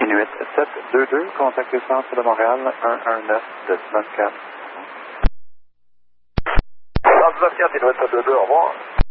Inuit 722, contactez le centre de Montréal, 119 de 24. Centre 24, Inuit 722, au revoir.